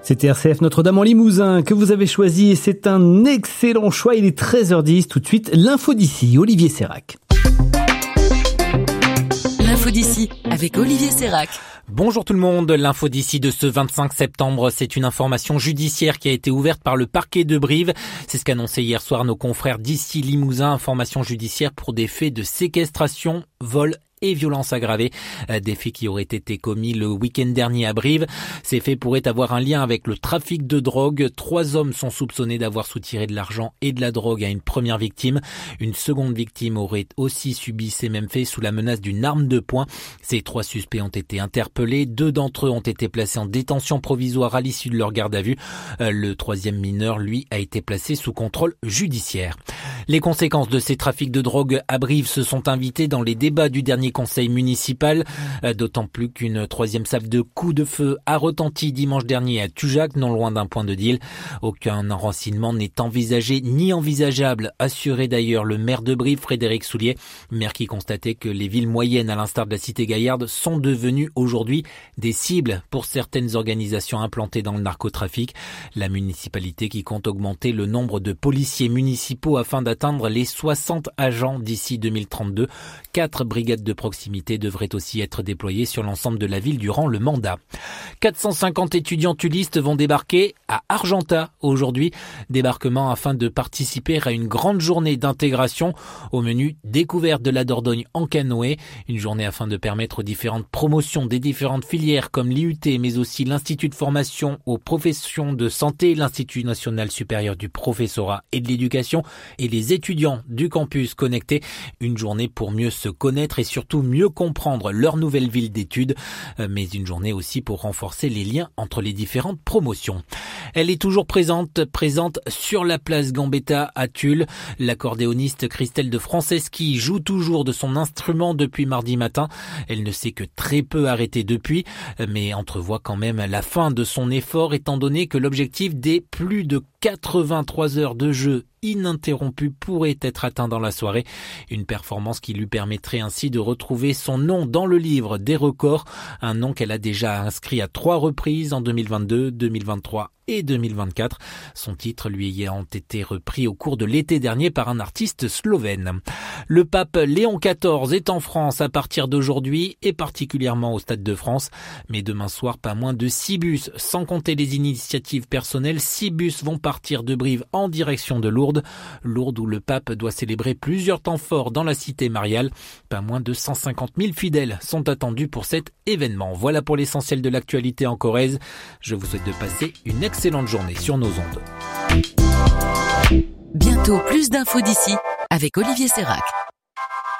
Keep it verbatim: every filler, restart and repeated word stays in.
C'était R C F Notre-Dame en Limousin que vous avez choisi et c'est un excellent choix. Il est treize heures dix. Tout de suite, l'info d'ici, Olivier Sérac. L'info d'ici avec Olivier Sérac. Bonjour tout le monde, l'info d'ici de ce vingt-cinq septembre, c'est une information judiciaire qui a été ouverte par le parquet de Brive. C'est ce qu'annonçaient hier soir nos confrères d'ici Limousin, information judiciaire pour des faits de séquestration, vol et violences aggravées, des faits qui auraient été commis le week-end dernier à Brive. Ces faits pourraient avoir un lien avec le trafic de drogue. Trois hommes sont soupçonnés d'avoir soutiré de l'argent et de la drogue à une première victime. Une seconde victime aurait aussi subi ces mêmes faits sous la menace d'une arme de poing. Ces trois suspects ont été interpellés. Deux d'entre eux ont été placés en détention provisoire à l'issue de leur garde à vue. Le troisième mineur, lui, a été placé sous contrôle judiciaire. Les conséquences de ces trafics de drogue à Brive se sont invitées dans les débats du dernier conseil municipal, d'autant plus qu'une troisième salve de coups de feu a retenti dimanche dernier à Tujac, non loin d'un point de deal. Aucun enracinement n'est envisagé ni envisageable, assurait d'ailleurs le maire de Brive, Frédéric Soulier, maire qui constatait que les villes moyennes, à l'instar de la cité Gaillarde, sont devenues aujourd'hui des cibles pour certaines organisations implantées dans le narcotrafic. La municipalité qui compte augmenter le nombre de policiers municipaux afin d'atteindre les soixante agents d'ici deux mille trente-deux. Quatre brigades de proximité devraient aussi être déployées sur l'ensemble de la ville durant le mandat. quatre cent cinquante étudiants tulistes vont débarquer à Argentat aujourd'hui. Débarquement afin de participer à une grande journée d'intégration. Au menu, découverte de la Dordogne en canoë. Une journée afin de permettre aux différentes promotions des différentes filières comme l'I U T, mais aussi l'Institut de formation aux professions de santé, l'Institut national supérieur du professorat et de l'éducation et les étudiants du campus connecté. Une journée pour mieux se connaître et surtout mieux comprendre leur nouvelle ville d'études, mais une journée aussi pour renforcer les liens entre les différentes promotions. Elle est toujours présente, présente sur la place Gambetta à Tulle. L'accordéoniste Christelle de Franceschi joue toujours de son instrument depuis mardi matin. Elle ne s'est que très peu arrêtée depuis, mais entrevoit quand même la fin de son effort étant donné que l'objectif des plus de quatre-vingt-trois heures de jeu ininterrompu pourrait être atteint dans la soirée. Une performance qui lui permettrait ainsi de retrouver son nom dans le livre des records, un nom qu'elle a déjà inscrit à trois reprises en deux mille vingt-deux, deux mille vingt-trois et deux mille vingt-quatre. Son titre lui ayant été repris au cours de l'été dernier par un artiste slovène. Le pape Léon quatorze est en France à partir d'aujourd'hui et particulièrement au Stade de France. Mais demain soir, pas moins de six bus, sans compter les initiatives personnelles, six bus vont partir de Brive en direction de Lourdes. Lourdes où le pape doit célébrer plusieurs temps forts dans la cité mariale. Pas moins de cent cinquante mille fidèles sont attendus pour cet événement. Voilà pour l'essentiel de l'actualité en Corrèze. Je vous souhaite de passer une excellente journée sur nos ondes. Bientôt plus d'infos d'ici avec Olivier Sérac.